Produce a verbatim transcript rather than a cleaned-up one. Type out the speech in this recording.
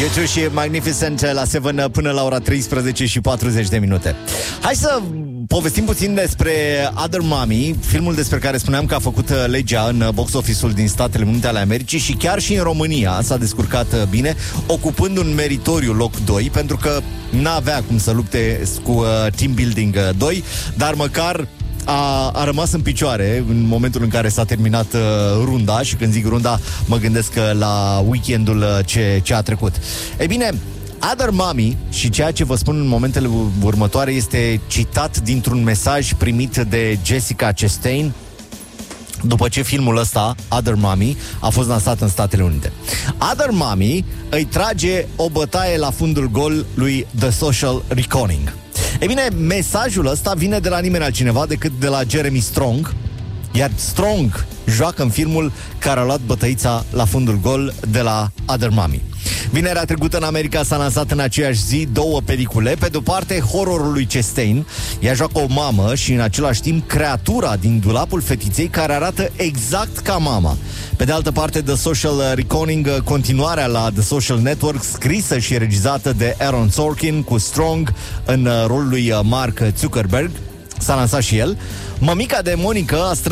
U doi și Magnificent la șapte până la ora treisprezece și patruzeci de minute. Hai să povestim puțin despre Other Mommy, filmul despre care spuneam că a făcut legea în box office-ul din Statele Unite ale Americii și chiar și în România s-a descurcat bine, ocupând un meritoriu loc doi, pentru că n-avea cum să lupte cu uh, Team Building doi, dar măcar A, a rămas în picioare în momentul în care s-a terminat uh, runda. Și când zic runda, mă gândesc la weekendul uh, ce, ce a trecut. Ei bine, Other Mommy, și ceea ce vă spun în momentele următoare este citat dintr-un mesaj primit de Jessica Chastain după ce filmul ăsta, Other Mommy, a fost lansat în Statele Unite. Other Mommy îi trage o bătaie la fundul gol lui The Social Reckoning. Ei bine, mesajul ăsta vine de la nimeni altcineva decât de la Jeremy Strong, iar Strong joacă în filmul care a luat bătăița la fundul gol de la Other Mommy. Vinerea trecută în America s-a lansat în aceeași zi două pelicule. Pe de-o parte, horrorul lui Chastain. Ea joacă o mamă și în același timp creatura din dulapul fetiței care arată exact ca mama. Pe de altă parte, The Social Reckoning, continuarea la The Social Network, scrisă și regizată de Aaron Sorkin, cu Strong în rolul lui Mark Zuckerberg. S-a lansat și el. Mămica de Monica a